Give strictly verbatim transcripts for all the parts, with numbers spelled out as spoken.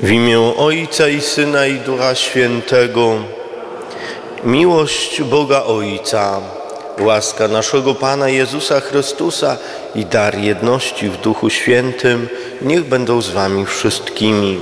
W imię Ojca i Syna i Ducha Świętego. Miłość Boga Ojca, łaska naszego Pana Jezusa Chrystusa i dar jedności w Duchu Świętym niech będą z wami wszystkimi.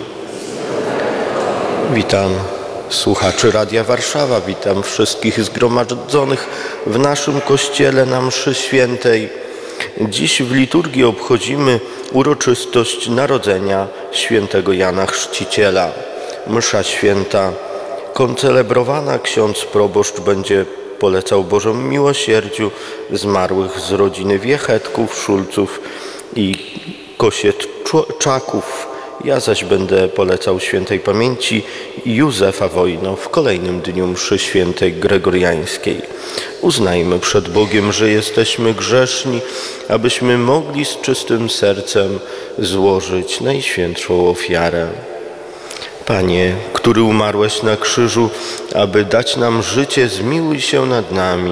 Witam słuchaczy Radia Warszawa, witam wszystkich zgromadzonych w naszym Kościele na mszy świętej. Dziś w liturgii obchodzimy uroczystość narodzenia świętego Jana Chrzciciela. Msza święta koncelebrowana, ksiądz proboszcz będzie polecał Bożemu miłosierdziu zmarłych z rodziny Wiechetków, Szulców i Kosieczaków. Ja zaś będę polecał świętej pamięci Józefa Wojno w kolejnym dniu mszy świętej gregoriańskiej. Uznajmy przed Bogiem, że jesteśmy grzeszni, abyśmy mogli z czystym sercem złożyć najświętszą ofiarę. Panie, który umarłeś na krzyżu, aby dać nam życie, zmiłuj się nad nami.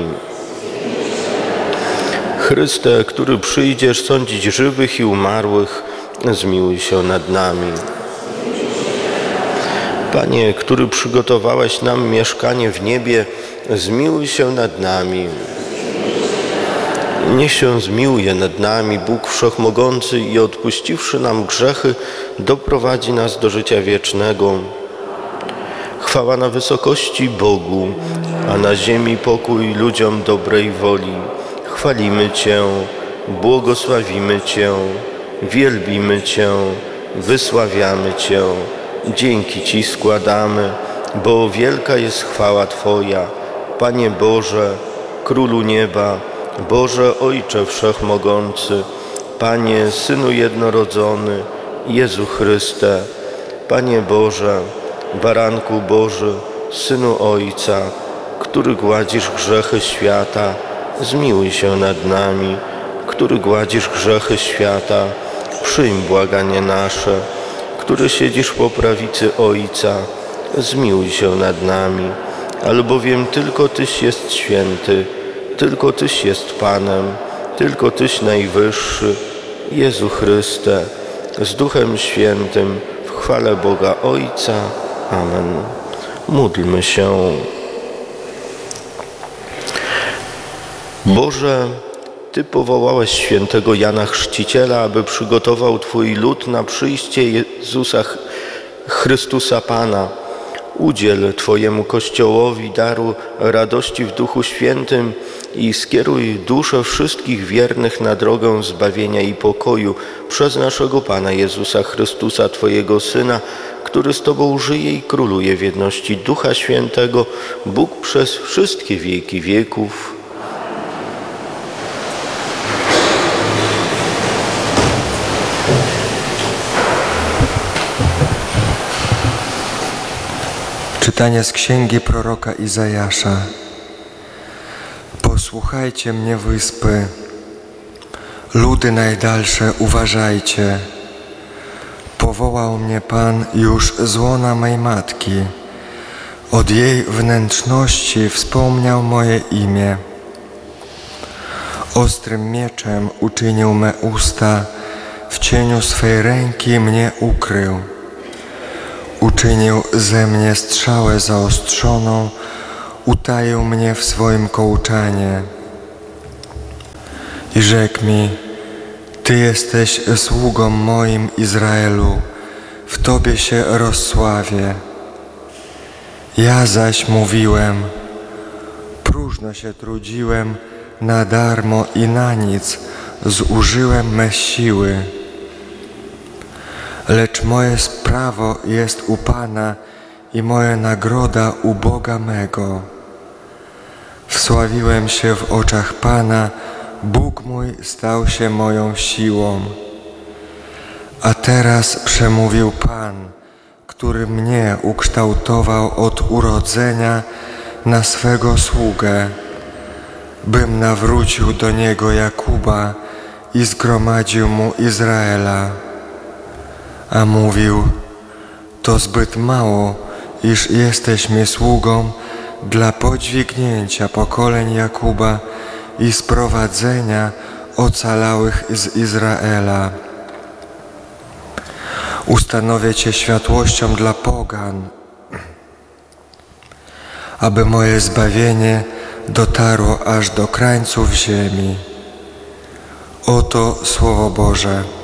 Chryste, który przyjdziesz sądzić żywych i umarłych, zmiłuj się nad nami. Panie, który przygotowałeś nam mieszkanie w niebie, zmiłuj się nad nami. Niech się zmiłuje nad nami Bóg Wszechmogący i odpuściwszy nam grzechy, doprowadzi nas do życia wiecznego. Chwała na wysokości Bogu, a na ziemi pokój ludziom dobrej woli. Chwalimy Cię, błogosławimy Cię, wielbimy Cię, wysławiamy Cię. Dzięki Ci składamy, bo wielka jest chwała Twoja, Panie Boże, Królu nieba, Boże Ojcze Wszechmogący, Panie Synu Jednorodzony, Jezu Chryste, Panie Boże, Baranku Boży, Synu Ojca, który gładzisz grzechy świata, zmiłuj się nad nami, który gładzisz grzechy świata, przyjm błaganie nasze, który siedzisz po prawicy Ojca, zmiłuj się nad nami, albowiem tylko Tyś jest święty, tylko Tyś jest Panem, tylko Tyś najwyższy, Jezu Chryste, z Duchem Świętym, w chwale Boga Ojca. Amen. Módlmy się. Boże, Ty powołałeś świętego Jana Chrzciciela, aby przygotował Twój lud na przyjście Jezusa Chrystusa Pana. Udziel Twojemu Kościołowi daru radości w Duchu Świętym i skieruj dusze wszystkich wiernych na drogę zbawienia i pokoju przez naszego Pana Jezusa Chrystusa, Twojego Syna, który z Tobą żyje i króluje w jedności Ducha Świętego, Bóg przez wszystkie wieki wieków. Czytanie z księgi proroka Izajasza. Posłuchajcie mnie, wyspy, ludy najdalsze, uważajcie. Powołał mnie Pan już z łona mej matki. Od jej wnętrzności wspomniał moje imię. Ostrym mieczem uczynił me usta, w cieniu swej ręki mnie ukrył. Uczynił ze mnie strzałę zaostrzoną, utaił mnie w swoim kołczanie. I rzekł mi: Ty jesteś sługą moim, Izraelu, w Tobie się rozsławię. Ja zaś mówiłem: próżno się trudziłem, na darmo i na nic zużyłem me siły. Lecz moje prawo jest u Pana i moja nagroda u Boga mego. Wsławiłem się w oczach Pana, Bóg mój stał się moją siłą. A teraz przemówił Pan, który mnie ukształtował od urodzenia na swego sługę, bym nawrócił do Niego Jakuba i zgromadził mu Izraela. A mówił: to zbyt mało, iż jesteś mi sługą dla podźwignięcia pokoleń Jakuba i sprowadzenia ocalałych z Izraela. Ustanowię Cię światłością dla pogan, aby moje zbawienie dotarło aż do krańców ziemi. Oto Słowo Boże.